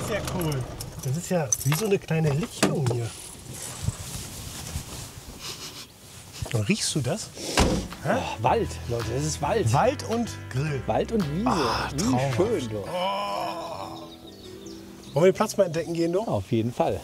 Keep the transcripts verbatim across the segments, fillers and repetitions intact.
ist ja cool. Das ist ja wie so eine kleine Lichtung hier. Und riechst du das? Oh, Wald, Leute, das ist Wald. Wald und Grill. Wald und Wiese. Ah, Wie traumhaft. schön, du. Wollen wir den Platz mal entdecken gehen, doch? Auf jeden Fall.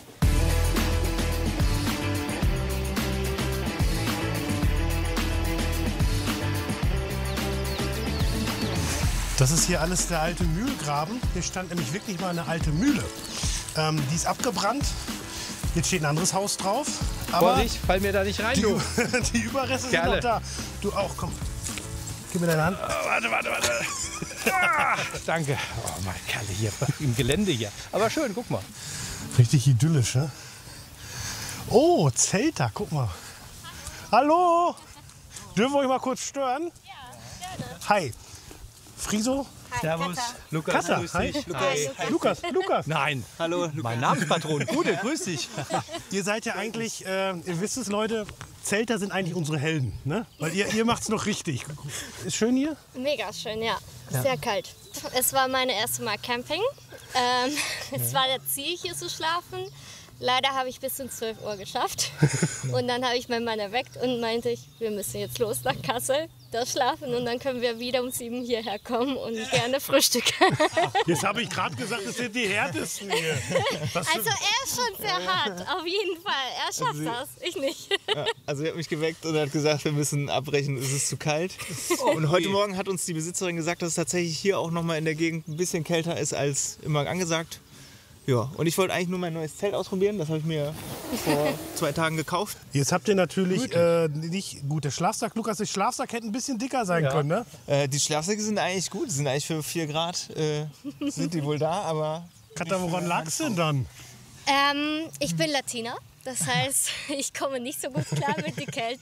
Das ist hier alles der alte Mühlgraben. Hier stand nämlich wirklich mal eine alte Mühle. Ähm, die ist abgebrannt. Jetzt steht ein anderes Haus drauf. Aber Vorsicht, fall mir da nicht rein, die, du. die Überreste Gerne. sind noch da. Du auch, komm. Gib mir deine Hand. Oh, warte, warte, warte. Ah, danke. Oh, mein Kerle hier im Gelände hier. Aber schön, guck mal. Richtig idyllisch, ne? Oh, Zelter, guck mal. Hallo! Dürfen wir euch mal kurz stören? Ja, gerne. Hi. Friso? Servus, Lukas, Katha, grüß hi. dich. Hi. Lukas, Lukas. Nein, Hallo, Lukas. mein Namenspatron. Gute, grüß dich. Ihr seid ja eigentlich, äh, ihr wisst es, Leute, Zelter sind eigentlich unsere Helden, ne? Weil ihr, ihr macht's noch richtig. Ist schön hier? Mega schön, ja. Sehr kalt. Es war meine erste Mal Camping. Ähm, es war das Ziel, hier zu schlafen. Leider habe ich bis um zwölf Uhr geschafft. Und dann habe ich meinen Mann erweckt und meinte ich, wir müssen jetzt los nach Kassel, da schlafen und dann können wir wieder um sieben hierher kommen und gerne frühstücken. Jetzt habe ich gerade gesagt, das sind die härtesten hier. Was für- Also er ist schon sehr hart, auf jeden Fall. Er schafft das, ich nicht. Ja, also er hat mich geweckt und hat gesagt, wir müssen abbrechen, es ist zu kalt. Und heute Morgen hat uns die Besitzerin gesagt, dass es tatsächlich hier auch noch mal in der Gegend ein bisschen kälter ist als immer angesagt. Ja, und ich wollte eigentlich nur mein neues Zelt ausprobieren. Das habe ich mir vor zwei Tagen gekauft. Jetzt habt ihr natürlich äh, nicht gut. Der Schlafsack, Lukas, der Schlafsack hätte ein bisschen dicker sein können, ne? Äh, die Schlafsäcke sind eigentlich gut. Die sind eigentlich für vier Grad. Äh, sind die wohl da, aber Katha, woran lag's denn dann? Ähm, ich bin Latina, das heißt, ich komme nicht so gut klar mit der Kälte.